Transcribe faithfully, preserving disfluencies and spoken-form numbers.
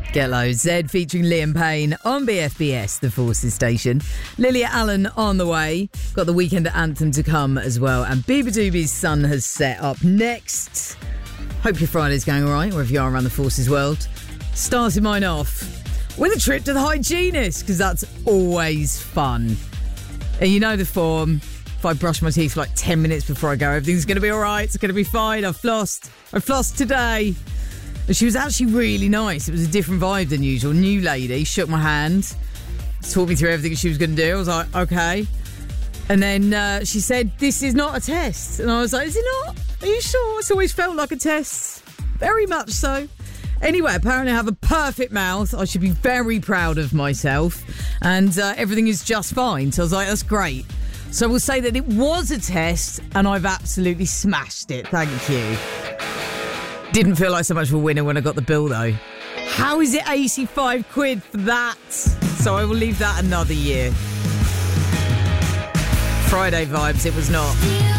Get Low, Zed featuring Liam Payne on B F B S, the Forces station. Lilia Allen on the way. Got the weekend anthem to come as well. And Bieber Doobie's Sun has set up next. Hope your Friday's going all right, wherever you are around the Forces world. Starting mine off with a trip to the hygienist, because that's always fun. And you know the form. If I brush my teeth for like ten minutes before I go, everything's going to be all right. It's going to be fine. I've flossed. I've flossed today. And she was actually really nice. It was a different vibe than usual. New lady, shook my hand, talked me through everything she was going to do. I was like, okay. And then uh, she said, this is not a test. And I was like, is it not? Are you sure? It's always felt like a test. Very much so. Anyway, apparently I have a perfect mouth. I should be very proud of myself. And uh, everything is just fine. So I was like, that's great. So we'll say that it was a test and I've absolutely smashed it. Thank you. Didn't feel like so much of a winner when I got the bill, though. How is it eighty-five quid for that? So I will leave that another year. Friday vibes, it was not.